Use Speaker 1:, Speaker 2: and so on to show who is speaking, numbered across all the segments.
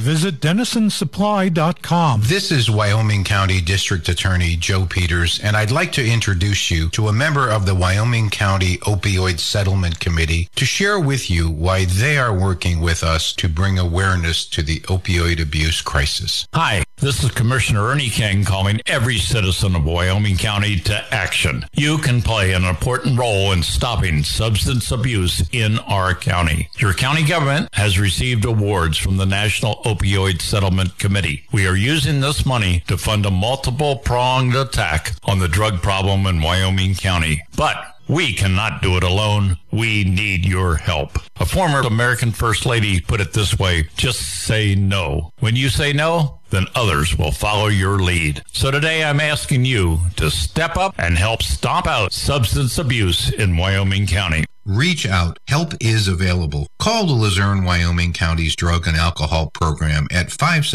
Speaker 1: visit DenisonSupply.com.
Speaker 2: This is Wyoming County District Attorney Joe Peters, and I'd like to introduce you to a member of the Wyoming County Opioid Settlement Committee to share with you why they are working with us to bring awareness to the opioid abuse crisis.
Speaker 3: Hi, this is Commissioner Ernie King calling every citizen of Wyoming County to action. You can play an important role in stopping substance abuse in our county. Your county government has received awards from the National Opioid Settlement Committee. We are using this money to fund a multiple-pronged attack on the drug problem in Wyoming County. But we cannot do it alone. We need your help. A former American First Lady put it this way: just say no. When you say no, then others will follow your lead. So today I'm asking you to step up and help stomp out substance abuse in Wyoming County.
Speaker 2: Reach out. Help is available. Call the Luzerne, Wyoming County's Drug and Alcohol Program at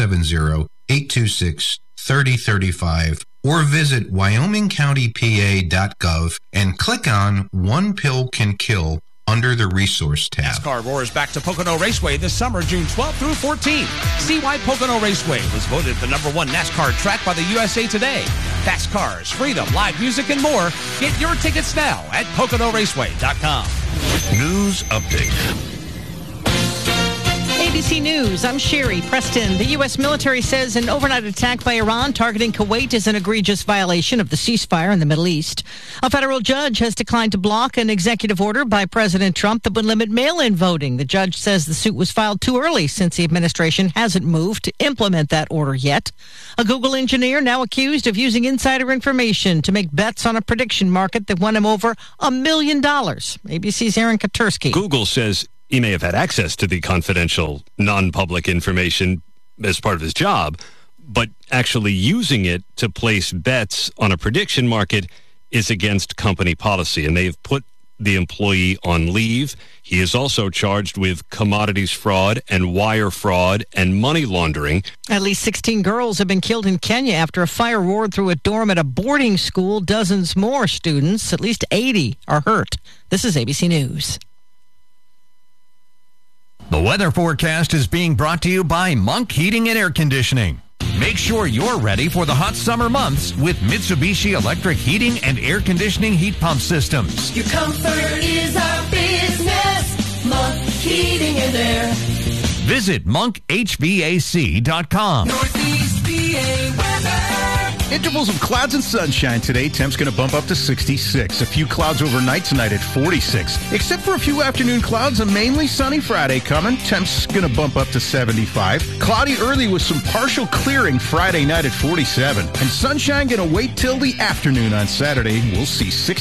Speaker 2: 570-826-3035 or visit wyomingcountypa.gov and click on One Pill Can Kill under the Resource tab.
Speaker 4: NASCAR roars back to Pocono Raceway this summer, June 12th through 14th. See why Pocono Raceway was voted the #1 NASCAR track by the USA Today. Fast cars, freedom, live music, and more. Get your tickets now at PoconoRaceway.com.
Speaker 5: News update.
Speaker 6: ABC News, I'm Sherry Preston. The U.S. military says an overnight attack by Iran targeting Kuwait is an egregious violation of the ceasefire in the Middle East. A federal judge has declined to block an executive order by President Trump that would limit mail-in voting. The judge says the suit was filed too early since the administration hasn't moved to implement that order yet. A Google engineer now accused of using insider information to make bets on a prediction market that won him over $1 million. ABC's Aaron Katursky.
Speaker 7: Google says he may have had access to the confidential, non-public information as part of his job, but actually using it to place bets on a prediction market is against company policy, and they've put the employee on leave. He is also charged with commodities fraud and wire fraud and money laundering.
Speaker 6: At least 16 girls have been killed in Kenya after a fire roared through a dorm at a boarding school. Dozens more students, at least 80, are hurt. This is ABC News.
Speaker 8: The weather forecast is being brought to you by Monk Heating and Air Conditioning. Make sure you're ready for the hot summer months with Mitsubishi Electric Heating and Air Conditioning heat pump systems.
Speaker 9: Your comfort is our business. Monk Heating and Air.
Speaker 8: Visit monkhvac.com.
Speaker 9: Northeast PA weather.
Speaker 10: Intervals of clouds and sunshine today. Temps going to bump up to 66. A few clouds overnight tonight at 46. Except for a few afternoon clouds, a mainly sunny Friday coming. Temps going to bump up to 75. Cloudy early with some partial clearing Friday night at 47. And sunshine going to wait till the afternoon on Saturday. We'll see 60.